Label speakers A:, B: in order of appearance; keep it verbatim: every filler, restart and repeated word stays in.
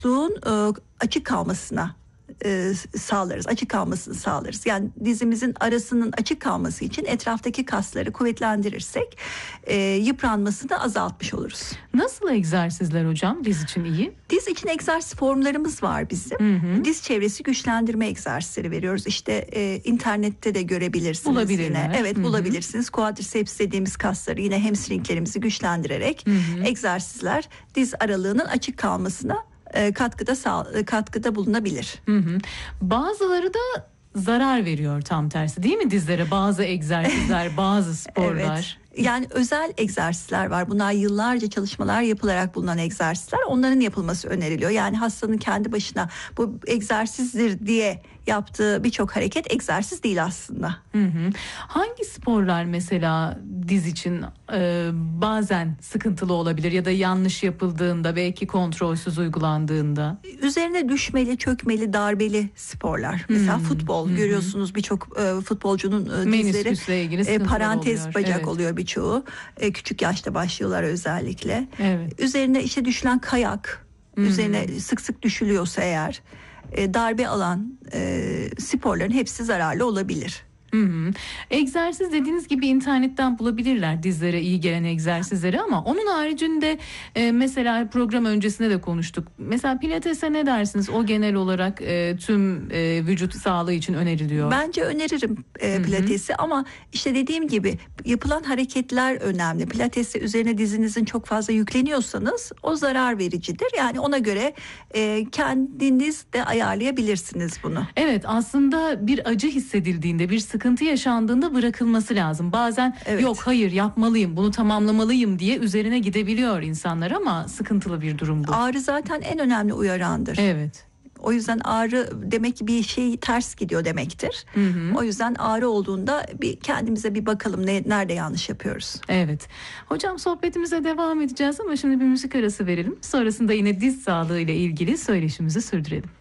A: boşluğun e, açık kalmasına e, sağlarız. Açık kalmasını sağlarız. Yani dizimizin arasının açık kalması için etraftaki kasları kuvvetlendirirsek e, yıpranmasını azaltmış oluruz.
B: Nasıl egzersizler hocam diz için iyi?
A: Diz için egzersiz formlarımız var bizim. Hı hı. Diz çevresi güçlendirme egzersizleri veriyoruz. İşte e, internette de görebilirsiniz yine. Evet, hı hı. bulabilirsiniz. Quadriceps dediğimiz kasları yine hamstringlerimizi güçlendirerek hı hı. egzersizler diz aralığının açık kalmasına katkıda sağ, katkıda bulunabilir.
B: Hı hı. Bazıları da zarar veriyor tam tersi değil mi dizlere? Bazı egzersizler, bazı sporlar.
A: Evet. Yani özel egzersizler var. Bunlar yıllarca çalışmalar yapılarak bulunan egzersizler. Onların yapılması öneriliyor. Yani hastanın kendi başına bu egzersizdir diye yaptığı birçok hareket egzersiz değil aslında.
B: Hı hı. Hangi sporlar mesela diz için e, bazen sıkıntılı olabilir ya da yanlış yapıldığında, belki kontrolsüz uygulandığında?
A: Üzerine düşmeli, çökmeli, darbeli sporlar. Mesela hmm. futbol hmm. görüyorsunuz, birçok e, futbolcunun e, dizleri e, parantez oluyor. bacak evet. oluyor birçoğu. E, küçük yaşta başlıyorlar özellikle. Evet. Üzerine işte düşülen kayak, hmm. üzerine sık sık düşülüyorsa eğer e, darbe alan e, sporların hepsi zararlı olabilir.
B: Hı hı. Egzersiz dediğiniz gibi internetten bulabilirler dizlere iyi gelen egzersizleri, ama onun haricinde e, mesela program öncesinde de konuştuk. Mesela pilatese ne dersiniz? O genel olarak e, tüm e, vücut sağlığı için öneriliyor.
A: Bence öneririm e, pilatesi, hı hı. ama işte dediğim gibi yapılan hareketler önemli. Pilatese üzerine dizinizin çok fazla yükleniyorsanız o zarar vericidir. Yani ona göre e, kendiniz de ayarlayabilirsiniz bunu.
B: Evet, aslında bir acı hissedildiğinde, bir sıkıntı sıkıntı yaşandığında bırakılması lazım. Bazen evet. yok hayır yapmalıyım, bunu tamamlamalıyım diye üzerine gidebiliyor insanlar, ama sıkıntılı bir durum bu.
A: Ağrı zaten en önemli uyarandır.
B: Evet.
A: O yüzden ağrı demek ki bir şey ters gidiyor demektir. Hı hı. O yüzden ağrı olduğunda bir kendimize bir bakalım ne, nerede yanlış yapıyoruz.
B: Evet. Hocam sohbetimize devam edeceğiz ama şimdi bir müzik arası verelim. Sonrasında yine diz sağlığı ile ilgili söyleşimizi sürdürelim.